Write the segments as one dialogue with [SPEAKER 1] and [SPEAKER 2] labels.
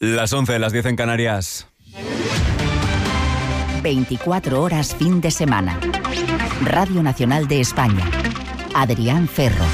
[SPEAKER 1] Las 11, las 10 en Canarias.
[SPEAKER 2] 24 horas fin de semana. Radio Nacional de España. Adrián Ferro.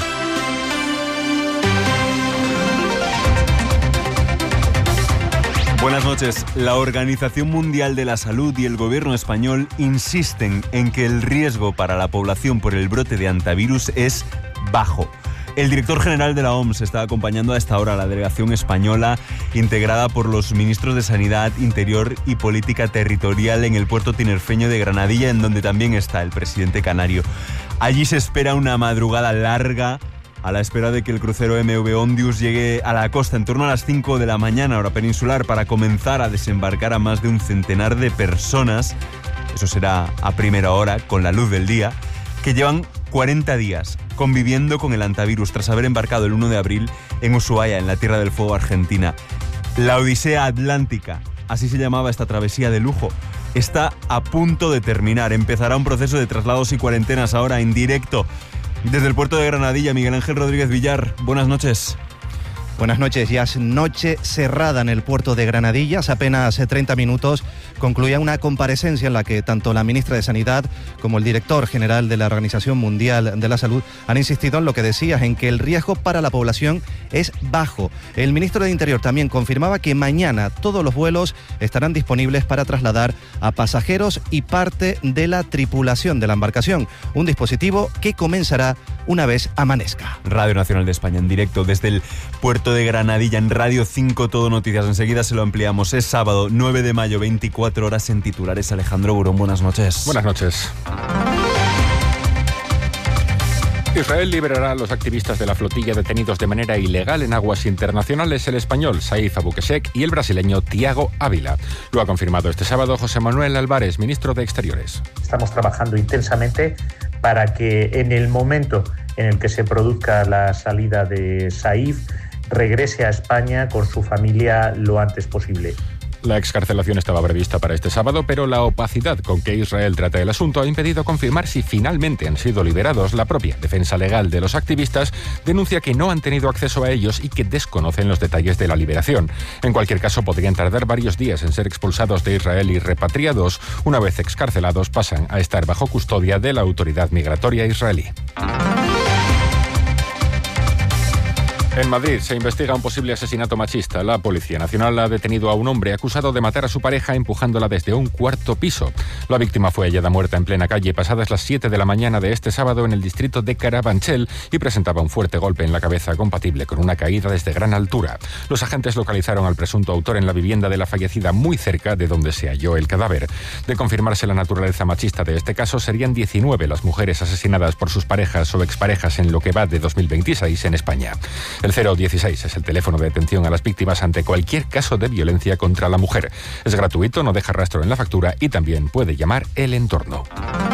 [SPEAKER 1] Buenas noches. La Organización Mundial de la Salud y el gobierno español insisten en que el riesgo para la población por el brote de hantavirus es bajo. El director general de la OMS está acompañando a esta hora a la delegación española integrada por los ministros de Sanidad, Interior y Política Territorial en el puerto tinerfeño de Granadilla, en donde también está el presidente canario. Allí se espera una madrugada larga a la espera de que el crucero MV Ondius llegue a la costa en torno a las 5 de la mañana, hora peninsular, para comenzar a desembarcar a más de un centenar de personas. Eso será a primera hora, con la luz del día, que llevan 40 días conviviendo con el hantavirus tras haber embarcado el 1 de abril en Ushuaia, en la Tierra del Fuego, Argentina. La Odisea Atlántica, así se llamaba esta travesía de lujo, está a punto de terminar. Empezará un proceso de traslados y cuarentenas ahora en directo desde el puerto de Granadilla. Miguel Ángel Rodríguez Villar, buenas noches.
[SPEAKER 3] Buenas noches. Ya es noche cerrada en el puerto de Granadilla. Hace apenas 30 minutos concluía una comparecencia en la que tanto la ministra de Sanidad como el director general de la Organización Mundial de la Salud han insistido en lo que decías, en que el riesgo para la población es bajo. El ministro de Interior también confirmaba que mañana todos los vuelos estarán disponibles para trasladar a pasajeros y parte de la tripulación de la embarcación. Un dispositivo que comenzará una vez amanezca.
[SPEAKER 1] Radio Nacional de España en directo desde el puerto de Granadilla en Radio 5 Todo Noticias. Enseguida se lo ampliamos. Es sábado 9 de mayo, 24 horas en titulares. Alejandro Burón, buenas noches.
[SPEAKER 4] Buenas noches. Israel liberará a los activistas de la flotilla detenidos de manera ilegal en aguas internacionales, el español Saif Abukeshek y el brasileño Tiago Ávila. Lo ha confirmado este sábado José Manuel Álvarez, ministro de Exteriores.
[SPEAKER 5] Estamos trabajando intensamente para que en el momento en el que se produzca la salida de Saif, regrese a España con su familia lo antes posible.
[SPEAKER 4] La excarcelación estaba prevista para este sábado, pero la opacidad con que Israel trata el asunto ha impedido confirmar si finalmente han sido liberados. La propia defensa legal de los activistas denuncia que no han tenido acceso a ellos y que desconocen los detalles de la liberación. En cualquier caso, podrían tardar varios días en ser expulsados de Israel y repatriados. Una vez excarcelados, pasan a estar bajo custodia de la autoridad migratoria israelí. En Madrid se investiga un posible asesinato machista. La Policía Nacional ha detenido a un hombre acusado de matar a su pareja empujándola desde un cuarto piso. La víctima fue hallada muerta en plena calle pasadas las 7 de la mañana de este sábado en el distrito de Carabanchel y presentaba un fuerte golpe en la cabeza compatible con una caída desde gran altura. Los agentes localizaron al presunto autor en la vivienda de la fallecida muy cerca de donde se halló el cadáver. De confirmarse la naturaleza machista de este caso, serían 19 las mujeres asesinadas por sus parejas o exparejas en lo que va de 2026 en España. El 016 es el teléfono de atención a las víctimas ante cualquier caso de violencia contra la mujer. Es gratuito, no deja rastro en la factura y también puede llamar el entorno.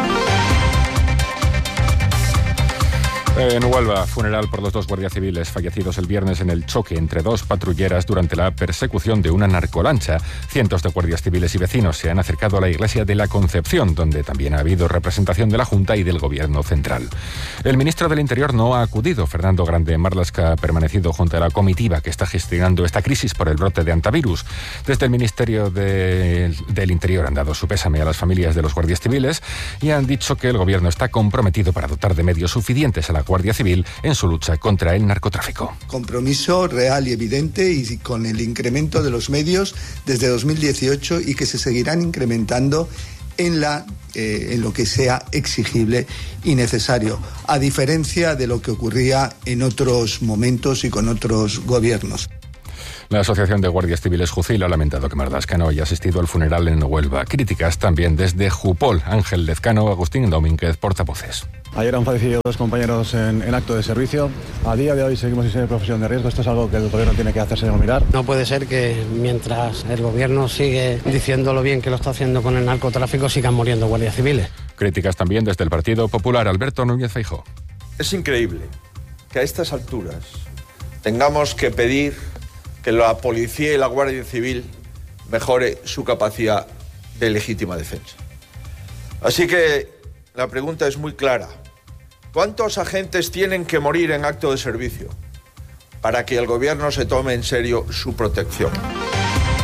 [SPEAKER 4] En Huelva, funeral por los 2 guardias civiles fallecidos el viernes en el choque entre 2 patrulleras durante la persecución de una narcolancha. Cientos de guardias civiles y vecinos se han acercado a la iglesia de la Concepción, donde también ha habido representación de la Junta y del Gobierno central. El ministro del Interior no ha acudido. Fernando Grande Marlaska ha permanecido junto a la comitiva que está gestionando esta crisis por el brote de hantavirus. Desde el Ministerio del Interior han dado su pésame a las familias de los guardias civiles y han dicho que el Gobierno está comprometido para dotar de medios suficientes a la Guardia Civil en su lucha contra el narcotráfico.
[SPEAKER 6] Compromiso real y evidente y con el incremento de los medios desde 2018 y que se seguirán incrementando en lo que sea exigible y necesario, a diferencia de lo que ocurría en otros momentos y con otros gobiernos.
[SPEAKER 4] La Asociación de Guardias Civiles Jucil ha lamentado que Marlaska no haya asistido al funeral en Huelva. Críticas también desde Jupol. Ángel Lezcano, Agustín Domínguez, portavoces.
[SPEAKER 7] Ayer han fallecido 2 compañeros en acto de servicio. A día de hoy seguimos sin ser profesión de riesgo. Esto es algo que el gobierno tiene que hacerse mirar.
[SPEAKER 8] No puede ser que mientras el gobierno sigue diciendo lo bien que lo está haciendo con el narcotráfico, sigan muriendo guardias civiles.
[SPEAKER 4] Críticas también desde el Partido Popular. Alberto Núñez Feijóo.
[SPEAKER 9] Es increíble que a estas alturas tengamos que pedir que la policía y la Guardia Civil mejore su capacidad de legítima defensa. Así que la pregunta es muy clara. ¿Cuántos agentes tienen que morir en acto de servicio para que el gobierno se tome en serio su protección?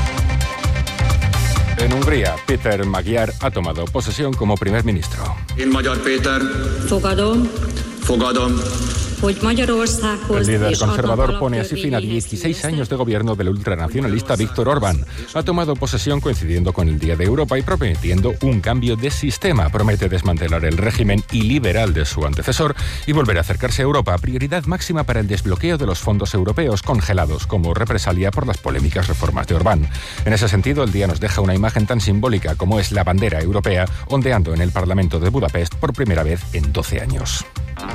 [SPEAKER 4] En Hungría, Péter Magyar ha tomado posesión como primer ministro.
[SPEAKER 10] Én Magyar Péter. Fogadom.
[SPEAKER 4] El líder conservador pone así fin a 16 años de gobierno del ultranacionalista Viktor Orbán. Ha tomado posesión coincidiendo con el Día de Europa y prometiendo un cambio de sistema. Promete desmantelar el régimen iliberal de su antecesor y volver a acercarse a Europa, prioridad máxima para el desbloqueo de los fondos europeos congelados como represalia por las polémicas reformas de Orbán. En ese sentido, el día nos deja una imagen tan simbólica como es la bandera europea ondeando en el Parlamento de Budapest por primera vez en 12 años.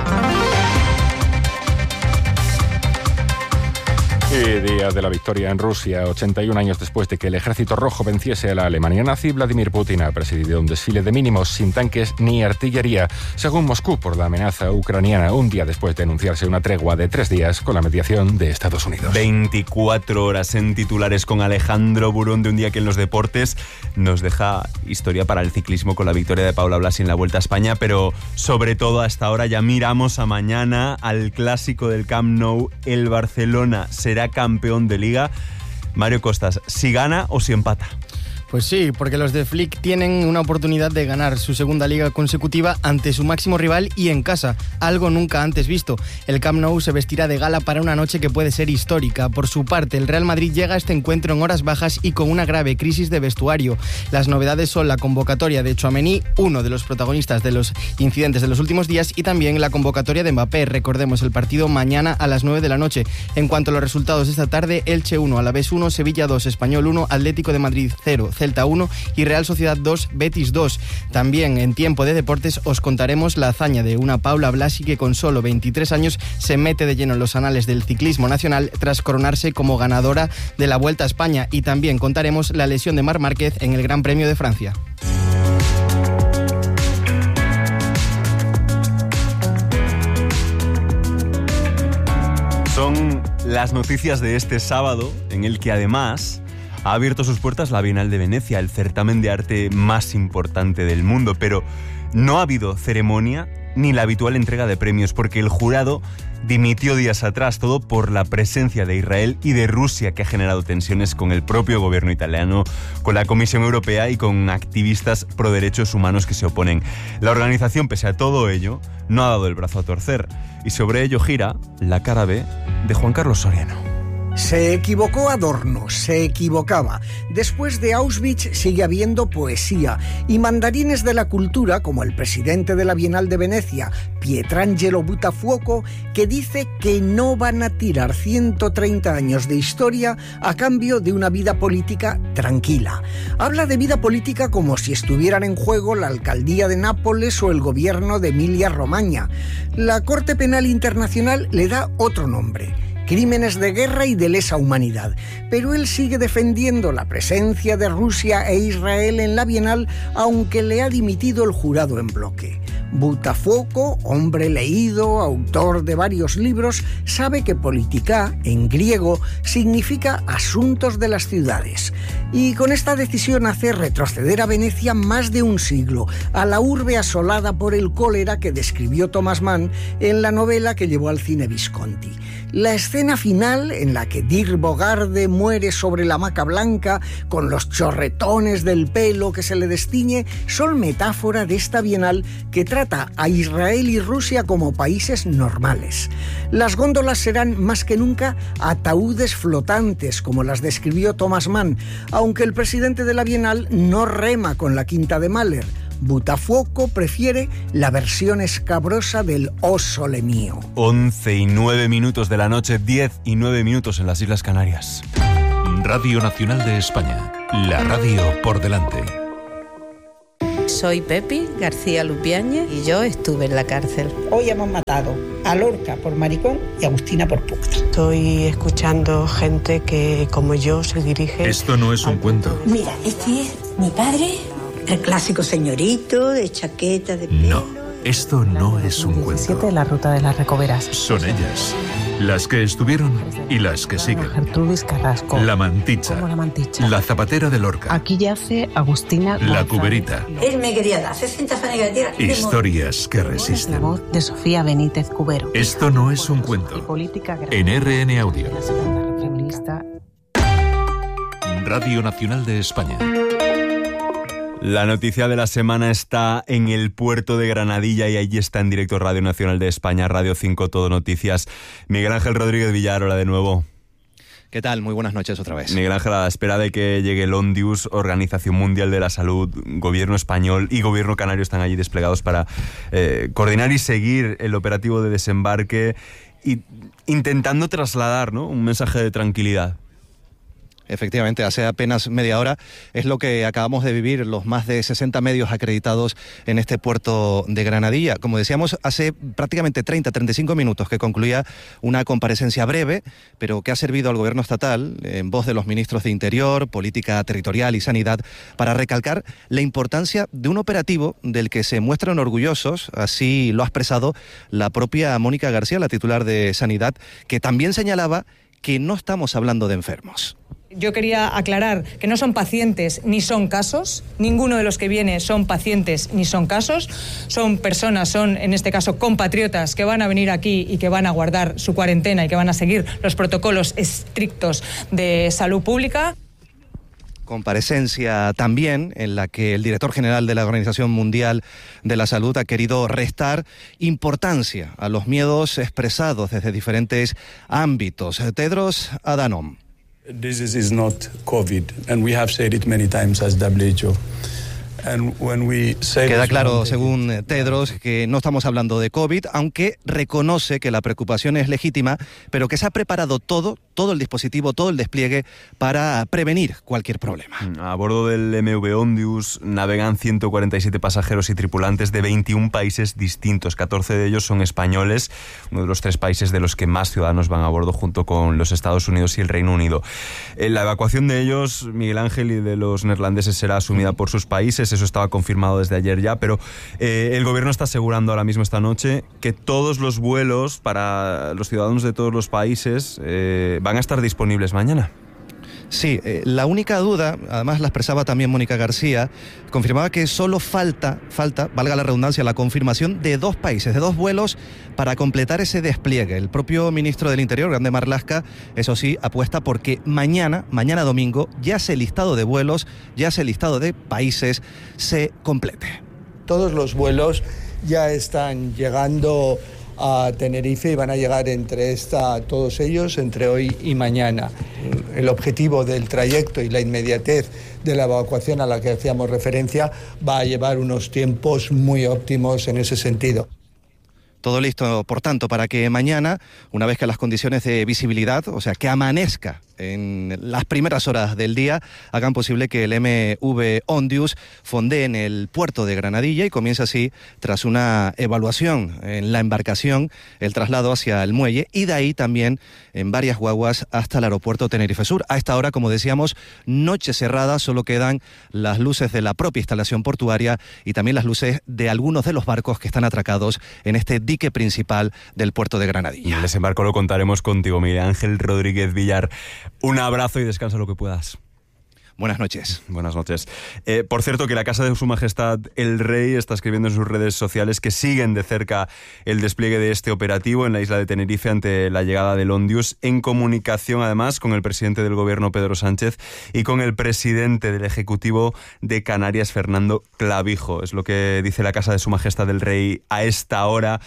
[SPEAKER 4] Y día de la victoria en Rusia, 81 años después de que el Ejército Rojo venciese a la Alemania nazi, Vladimir Putin ha presidido un desfile de mínimos sin tanques ni artillería, según Moscú, por la amenaza ucraniana, un día después de anunciarse una tregua de 3 días con la mediación de Estados Unidos.
[SPEAKER 1] 24 horas en titulares con Alejandro Burón, de un día que en los deportes nos deja historia para el ciclismo con la victoria de Paula Blasi en la Vuelta a España, pero sobre todo hasta ahora ya miramos a mañana, al clásico del Camp Nou. El Barcelona será campeón de Liga. Mario Costas, ¿si gana o si empata?
[SPEAKER 11] Pues sí, porque los de Flick tienen una oportunidad de ganar su segunda liga consecutiva ante su máximo rival y en casa, algo nunca antes visto. El Camp Nou se vestirá de gala para una noche que puede ser histórica. Por su parte, el Real Madrid llega a este encuentro en horas bajas y con una grave crisis de vestuario. Las novedades son la convocatoria de Tchouaméni, uno de los protagonistas de los incidentes de los últimos días, y también la convocatoria de Mbappé. Recordemos el partido mañana a las 9 de la noche. En cuanto a los resultados de esta tarde, Elche 1, Alavés 1, Sevilla 2, Español 1, Atlético de Madrid 0, Celta 1 y Real Sociedad 2, Betis 2. También en tiempo de deportes os contaremos la hazaña de una Paula Blasi que con solo 23 años se mete de lleno en los anales del ciclismo nacional tras coronarse como ganadora de la Vuelta a España, y también contaremos la lesión de Marc Márquez en el Gran Premio de Francia.
[SPEAKER 1] Son las noticias de este sábado, en el que además ha abierto sus puertas la Bienal de Venecia, el certamen de arte más importante del mundo, pero no ha habido ceremonia ni la habitual entrega de premios, porque el jurado dimitió días atrás, todo por la presencia de Israel y de Rusia, que ha generado tensiones con el propio gobierno italiano, con la Comisión Europea y con activistas pro derechos humanos que se oponen. La organización, pese a todo ello, no ha dado el brazo a torcer, y sobre ello gira la cara B de Juan Carlos Soriano.
[SPEAKER 12] Se equivocó Adorno, se equivocaba. Después de Auschwitz sigue habiendo poesía y mandarines de la cultura, como el presidente de la Bienal de Venecia, Pietrangelo Buttafuoco, que dice que no van a tirar 130 años de historia a cambio de una vida política tranquila. Habla de vida política como si estuvieran en juego la alcaldía de Nápoles o el gobierno de Emilia-Romagna. La Corte Penal Internacional le da otro nombre: crímenes de guerra y de lesa humanidad. Pero él sigue defendiendo la presencia de Rusia e Israel en la Bienal, aunque le ha dimitido el jurado en bloque. Buttafuoco, hombre leído, autor de varios libros, sabe que politika, en griego, significa asuntos de las ciudades. Y con esta decisión hace retroceder a Venecia más de un siglo, a la urbe asolada por el cólera que describió Thomas Mann en la novela que llevó al cine Visconti. La escena final, en la que Dirk Bogarde muere sobre la hamaca blanca, con los chorretones del pelo que se le destiñe, son metáfora de esta Bienal que trata a Israel y Rusia como países normales. Las góndolas serán más que nunca ataúdes flotantes, como las describió Thomas Mann, aunque el presidente de la Bienal no rema con la quinta de Mahler. Buttafuoco prefiere la versión escabrosa del O Sole Mio.
[SPEAKER 1] 11:09 de la noche, 10:09 en las Islas Canarias.
[SPEAKER 13] Radio Nacional de España, la radio por delante.
[SPEAKER 14] Soy Pepi García Lupiáñez y yo estuve en la cárcel.
[SPEAKER 15] Hoy hemos matado a Lorca por maricón y a Agustina por puta.
[SPEAKER 14] Estoy escuchando gente que, como yo, se dirige...
[SPEAKER 13] Esto no es un cuento.
[SPEAKER 15] Mira, este es mi padre, el clásico señorito de chaqueta de pelo.
[SPEAKER 13] No, esto no es un cuento.
[SPEAKER 14] 17 de la ruta de las Recoveras.
[SPEAKER 13] Son ellas, las que estuvieron y las que siguen.
[SPEAKER 14] Gertrudis Carrasco.
[SPEAKER 13] La Manticha.
[SPEAKER 14] ¿Cómo la Manticha?
[SPEAKER 13] La Zapatera de Lorca.
[SPEAKER 14] Aquí yace Agustina
[SPEAKER 13] La
[SPEAKER 14] González.
[SPEAKER 13] Cuberita.
[SPEAKER 15] Él me quería dar 60 fanes de tierra.
[SPEAKER 13] Historias que resisten.
[SPEAKER 14] La voz de Sofía Benítez Cubero.
[SPEAKER 13] Esto no es un cuento.
[SPEAKER 14] Política
[SPEAKER 13] En RN Audio.
[SPEAKER 14] La segunda feminista.
[SPEAKER 13] Radio Nacional de España.
[SPEAKER 1] La noticia de la semana está en el puerto de Granadilla y allí está en directo Radio Nacional de España, Radio 5 Todo Noticias. Miguel Ángel Rodríguez Villar, hola de nuevo.
[SPEAKER 3] ¿Qué tal? Muy buenas noches otra vez.
[SPEAKER 1] Miguel Ángel, a la espera de que llegue el ONDIUS, Organización Mundial de la Salud, Gobierno español y Gobierno canario están allí desplegados para coordinar y seguir el operativo de desembarque y intentando trasladar, ¿no?, un mensaje de tranquilidad.
[SPEAKER 3] Efectivamente, hace apenas media hora es lo que acabamos de vivir los más de 60 medios acreditados en este puerto de Granadilla. Como decíamos, hace prácticamente 30-35 minutos que concluía una comparecencia breve, pero que ha servido al gobierno estatal, en voz de los ministros de Interior, Política Territorial y Sanidad, para recalcar la importancia de un operativo del que se muestran orgullosos, así lo ha expresado la propia Mónica García, la titular de Sanidad, que también señalaba que no estamos hablando de enfermos.
[SPEAKER 16] Yo quería aclarar que no son pacientes ni son casos, ninguno de los que viene son pacientes ni son casos, son personas, son en este caso compatriotas que van a venir aquí y que van a guardar su cuarentena y que van a seguir los protocolos estrictos de salud pública.
[SPEAKER 3] Comparecencia también en la que el director general de la Organización Mundial de la Salud ha querido restar importancia a los miedos expresados desde diferentes ámbitos. Tedros Adhanom.
[SPEAKER 17] This is not COVID, and we have said it many times as WHO.
[SPEAKER 3] Queda claro, según Tedros, que no estamos hablando de COVID, aunque reconoce que la preocupación es legítima, pero que se ha preparado todo el dispositivo, todo el despliegue para prevenir cualquier problema.
[SPEAKER 1] A bordo del MV ONDIUS navegan 147 pasajeros y tripulantes de 21 países distintos. 14 de ellos son españoles, uno de los 3 países de los que más ciudadanos van a bordo junto con los Estados Unidos y el Reino Unido. La evacuación de ellos, Miguel Ángel, y de los neerlandeses será asumida por sus países. Eso estaba confirmado desde ayer ya, pero el gobierno está asegurando ahora mismo esta noche que todos los vuelos para los ciudadanos de todos los países van a estar disponibles mañana.
[SPEAKER 3] Sí, la única duda, además la expresaba también Mónica García, confirmaba que solo falta, valga la redundancia, la confirmación de 2 países, de 2 vuelos para completar ese despliegue. El propio ministro del Interior, Grande Marlaska, eso sí, apuesta porque mañana domingo, ya ese listado de vuelos, ya ese listado de países se complete.
[SPEAKER 6] Todos los vuelos ya están llegando a Tenerife y van a llegar todos ellos entre hoy y mañana. El objetivo del trayecto y la inmediatez de la evacuación a la que hacíamos referencia va a llevar unos tiempos muy óptimos en ese sentido.
[SPEAKER 3] Todo listo, por tanto, para que mañana, una vez que las condiciones de visibilidad, o sea, que amanezca en las primeras horas del día, hagan posible que el MV ONDIUS fondee en el puerto de Granadilla y comience así, tras una evaluación en la embarcación, el traslado hacia el muelle y de ahí también en varias guaguas hasta el aeropuerto Tenerife Sur. A esta hora, como decíamos, noche cerrada, solo quedan las luces de la propia instalación portuaria y también las luces de algunos de los barcos que están atracados en este dique principal del puerto de Granadilla.
[SPEAKER 1] Y el desembarco lo contaremos contigo, Miguel Ángel Rodríguez Villar. Un abrazo y descansa lo que puedas.
[SPEAKER 3] Buenas noches.
[SPEAKER 1] Buenas noches. Por cierto, que la Casa de Su Majestad el Rey está escribiendo en sus redes sociales que siguen de cerca el despliegue de este operativo en la isla de Tenerife ante la llegada del ONDIUS, en comunicación además con el presidente del Gobierno, Pedro Sánchez, y con el presidente del Ejecutivo de Canarias, Fernando Clavijo. Es lo que dice la Casa de Su Majestad el Rey a esta hora,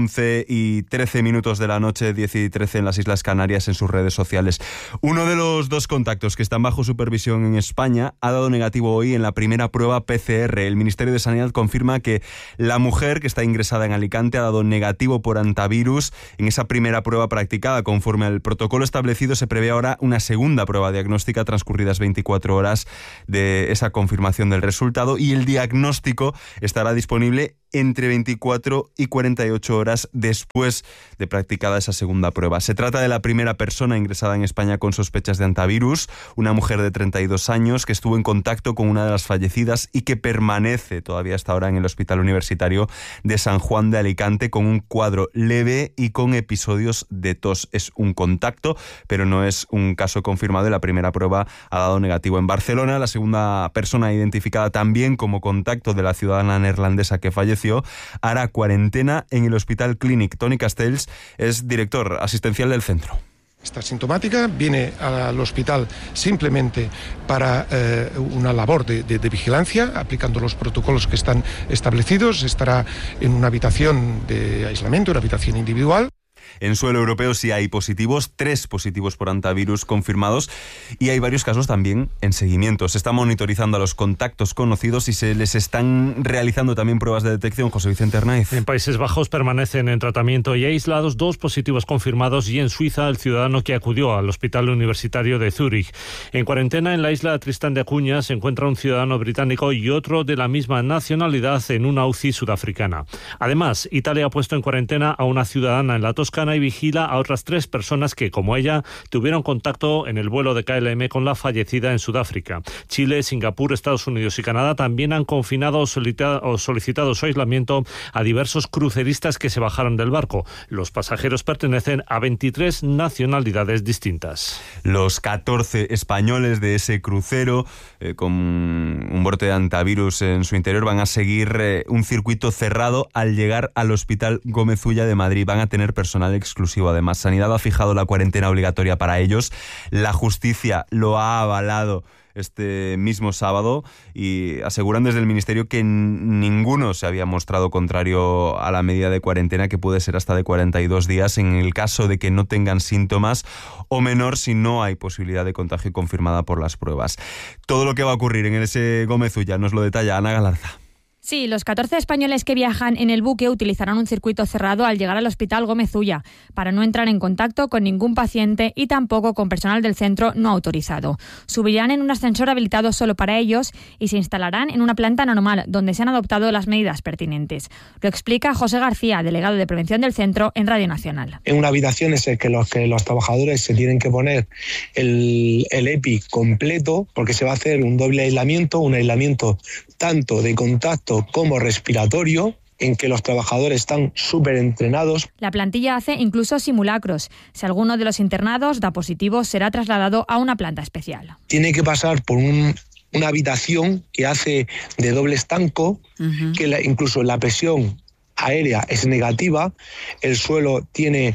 [SPEAKER 1] 11:13 de la noche, 10:13 en las Islas Canarias, en sus redes sociales. Uno de los 2 contactos que están bajo supervisión en España ha dado negativo hoy en la primera prueba PCR. El Ministerio de Sanidad confirma que la mujer que está ingresada en Alicante ha dado negativo por hantavirus en esa primera prueba practicada. Conforme al protocolo establecido, se prevé ahora una segunda prueba diagnóstica transcurridas 24 horas de esa confirmación del resultado, y el diagnóstico estará disponible entre 24 y 48 horas después de practicada esa segunda prueba. Se trata de la primera persona ingresada en España con sospechas de hantavirus, una mujer de 32 años que estuvo en contacto con una de las fallecidas y que permanece todavía hasta ahora en el Hospital Universitario de San Juan de Alicante con un cuadro leve y con episodios de tos. Es un contacto, pero no es un caso confirmado, y la primera prueba ha dado negativo. En Barcelona, la segunda persona identificada también como contacto de la ciudadana neerlandesa que falleció hará cuarentena en el Hospital Clínic. Toni Castells es director asistencial del centro.
[SPEAKER 18] Está sintomática, viene al hospital simplemente para una labor de vigilancia, aplicando los protocolos que están establecidos. Estará en una habitación de aislamiento, una habitación individual.
[SPEAKER 1] En suelo europeo sí hay positivos, 3 positivos por hantavirus confirmados y hay varios casos también en seguimiento. Se está monitorizando a los contactos conocidos y se les están realizando también pruebas de detección. José Vicente Hernández.
[SPEAKER 19] En Países Bajos permanecen en tratamiento y aislados 2 positivos confirmados y en Suiza el ciudadano que acudió al Hospital Universitario de Zúrich. En cuarentena en la isla Tristán de Acuña se encuentra un ciudadano británico y otro de la misma nacionalidad en una UCI sudafricana. Además, Italia ha puesto en cuarentena a una ciudadana en la Toscana y vigila a otras 3 personas que, como ella, tuvieron contacto en el vuelo de KLM con la fallecida en Sudáfrica. Chile, Singapur, Estados Unidos y Canadá también han confinado o solicitado su aislamiento a diversos cruceristas que se bajaron del barco. Los pasajeros pertenecen a 23 nacionalidades distintas.
[SPEAKER 1] Los 14 españoles de ese crucero con un brote de hantavirus en su interior van a seguir un circuito cerrado al llegar al Hospital Gómez Ulla de Madrid. Van a tener personal exclusivo. Además, Sanidad ha fijado la cuarentena obligatoria para ellos. La justicia lo ha avalado este mismo sábado y aseguran desde el Ministerio que ninguno se había mostrado contrario a la medida de cuarentena, que puede ser hasta de 42 días en el caso de que no tengan síntomas o menor si no hay posibilidad de contagio confirmada por las pruebas. Todo lo que va a ocurrir en ese Gómez Ulla nos lo detalla Ana Galarza.
[SPEAKER 20] Sí, los 14 españoles que viajan en el buque utilizarán un circuito cerrado al llegar al Hospital Gómez Ulla para no entrar en contacto con ningún paciente y tampoco con personal del centro no autorizado. Subirán en un ascensor habilitado solo para ellos y se instalarán en una planta normal donde se han adoptado las medidas pertinentes. Lo explica José García, delegado de prevención del centro en Radio Nacional.
[SPEAKER 21] En una habitación es el que los trabajadores se tienen que poner el EPI completo, porque se va a hacer un doble aislamiento, un aislamiento tanto de contacto como respiratorio, en que los trabajadores están súper entrenados.
[SPEAKER 20] La plantilla hace incluso simulacros. Si alguno de los internados da positivo, será trasladado a una planta especial.
[SPEAKER 21] Tiene que pasar por una habitación que hace de doble estanco, que incluso la presión aérea es negativa, el suelo tiene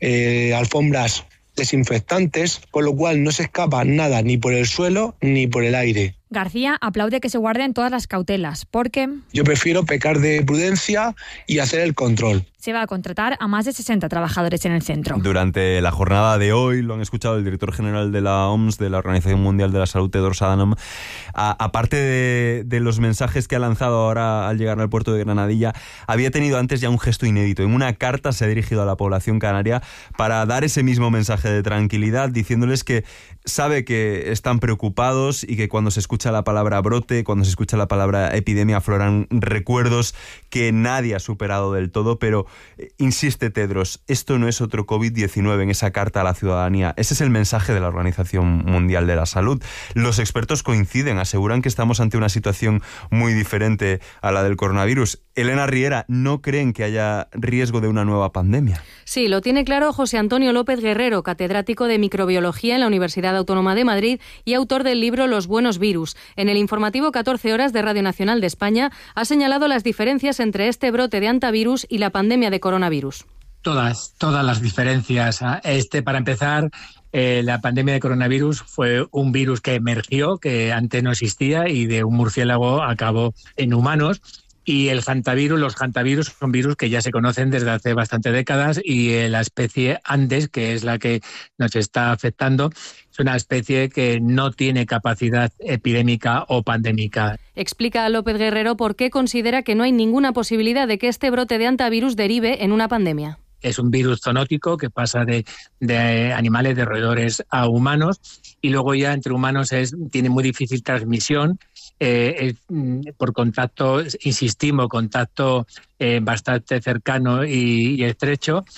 [SPEAKER 21] alfombras desinfectantes, con lo cual no se escapa nada ni por el suelo ni por el aire.
[SPEAKER 20] García aplaude que se guarden todas las cautelas, porque
[SPEAKER 21] yo prefiero pecar de prudencia y hacer el control.
[SPEAKER 20] Se va a contratar a más de 60 trabajadores en el centro.
[SPEAKER 1] Durante la jornada de hoy, lo han escuchado el director general de la OMS, de la Organización Mundial de la Salud, Tedros Adhanom, aparte de los mensajes que ha lanzado ahora al llegar al puerto de Granadilla, había tenido antes ya un gesto inédito. En una carta se ha dirigido a la población canaria para dar ese mismo mensaje de tranquilidad, diciéndoles que sabe que están preocupados y que cuando se escucha la palabra brote, cuando se escucha la palabra epidemia, afloran recuerdos que nadie ha superado del todo, pero insiste Tedros, esto no es otro COVID-19 en esa carta a la ciudadanía. Ese es el mensaje de la Organización Mundial de la Salud. Los expertos coinciden, aseguran que estamos ante una situación muy diferente a la del coronavirus. Elena Riera, ¿no creen que haya riesgo de una nueva pandemia?
[SPEAKER 22] Sí, lo tiene claro José Antonio López Guerrero, catedrático de microbiología en la Universidad Autónoma de Madrid y autor del libro Los buenos virus. En el informativo 14 horas de Radio Nacional de España ha señalado las diferencias entre este brote de hantavirus y la pandemia de coronavirus.
[SPEAKER 23] Todas las diferencias. Para empezar, la pandemia de coronavirus fue un virus que emergió, que antes no existía, y de un murciélago acabó en humanos. Y los hantavirus son virus que ya se conocen desde hace bastantes décadas, y la especie Andes, que es la que nos está afectando, es una especie que no tiene capacidad epidémica o pandémica.
[SPEAKER 22] Explica a López Guerrero por qué considera que no hay ninguna posibilidad de que este brote de hantavirus derive en una pandemia.
[SPEAKER 23] Es un virus zoonótico que pasa de animales, de roedores a humanos, y luego ya entre humanos tiene muy difícil transmisión por contacto, insistimos, contacto bastante cercano y estrecho.